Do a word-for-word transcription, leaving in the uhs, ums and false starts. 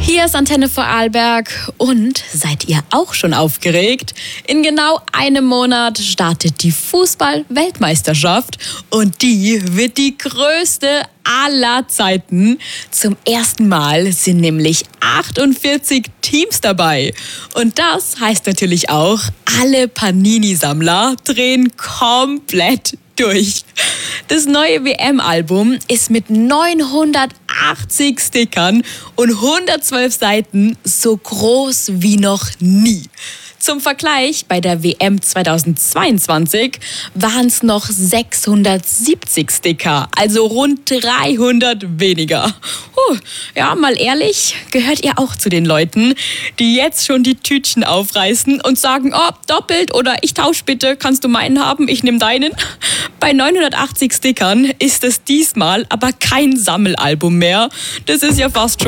Hier ist Antenne Vorarlberg und seid ihr auch schon aufgeregt? In genau einem Monat startet die Fußball-Weltmeisterschaft und die wird die größte aller Zeiten. Zum ersten Mal sind nämlich achtundvierzig Teams dabei. Und das heißt natürlich auch, alle Panini-Sammler drehen komplett durch. Das neue W M-Album ist mit neunhundertachtzig Stickern und hundertzwölf Seiten so groß wie noch nie. Zum Vergleich, bei der W M zweitausendzweiundzwanzig waren es noch sechshundertsiebzig Sticker, also rund dreihundert weniger. Puh, ja, mal ehrlich, gehört ihr auch zu den Leuten, die jetzt schon die Tütchen aufreißen und sagen, oh, doppelt oder ich tausch bitte, kannst du meinen haben, ich nehme deinen? Bei neunhundertachtzig Stickern ist es diesmal aber kein Sammelalbum mehr. Das ist ja fast schon